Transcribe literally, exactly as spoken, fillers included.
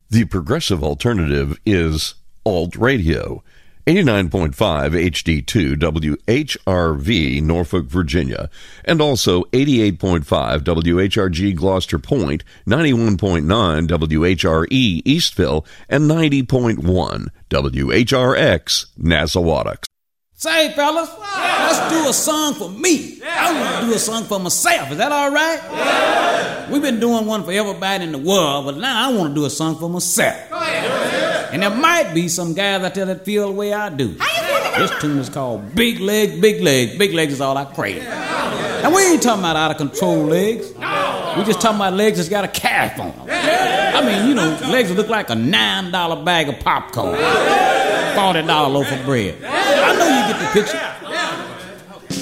The progressive alternative is Alt Radio. eighty-nine point five H D two W H R V Norfolk, Virginia, and also eighty-eight point five W H R G Gloucester Point, ninety-one point nine W H R E Eastville, and ninety point one W H R X Nassawadox. Say, fellas, yeah. let's do a song for me. Yeah. I want to do a song for myself. Is that all right? Yeah. We've been doing one for everybody in the world, but now I want to do a song for myself. Go ahead. And there might be some guys out there that feel the way I do. This tune is called Big Legs, Big Legs. Big Legs is all I crave. Yeah. And we ain't talking about out of control legs. No. We just talking about legs that's got a calf on them. Yeah. I mean, you know, legs that look like a nine dollar bag of popcorn. forty dollar loaf of bread. I know you get the picture.